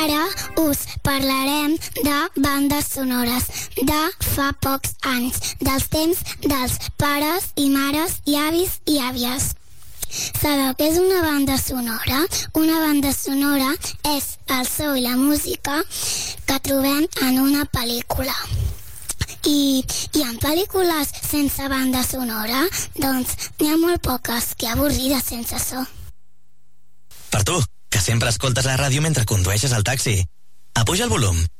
Ara us parlarem de bandes sonores de fa pocs anys, dels temps dels pares i mares i avis i àvies. Sabeu què és una banda sonora? Una banda sonora és el so i la música que trobem en una pel·lícula. I en pel·lícules sense banda sonora, doncs n'hi ha molt poques, que avorrides sense so. Per tu, que sempre escoltes la ràdio mentre condueixes el taxi. Apuja el volum